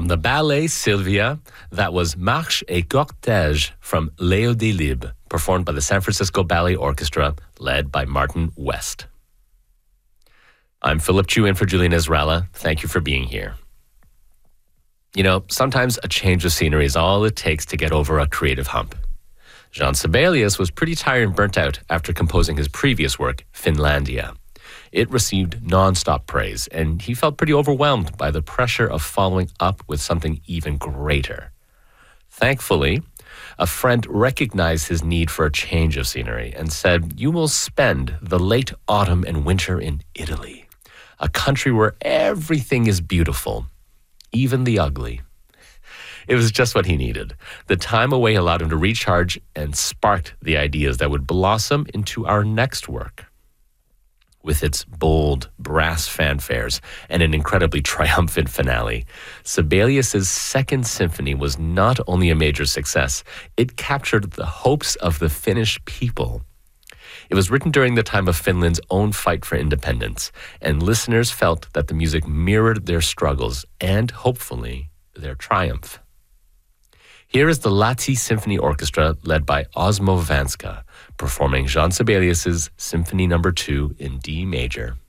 From the ballet Sylvia, that was Marche et Cortège from Léo Delibes, performed by the San Francisco Ballet Orchestra, led by Martin West. I'm Philip Chu in for Julian Ezralla. Thank you for being here. You know, sometimes a change of scenery is all it takes to get over a creative hump. Jean Sibelius was pretty tired and burnt out after composing his previous work, Finlandia. It received non-stop praise, and he felt pretty overwhelmed by the pressure of following up with something even greater. Thankfully, a friend recognized his need for a change of scenery and said, "You will spend the late autumn and winter in Italy, a country where everything is beautiful, even the ugly." It was just what he needed. The time away allowed him to recharge and sparked the ideas that would blossom into our next work. With its bold brass fanfares and an incredibly triumphant finale, Sibelius's Second Symphony was not only a major success, it captured the hopes of the Finnish people. It was written during the time of Finland's own fight for independence, and listeners felt that the music mirrored their struggles and, hopefully, their triumph. Here is the Lahti Symphony Orchestra led by Osmo Vanska, performing Jean Sibelius's Symphony No. 2 in D major.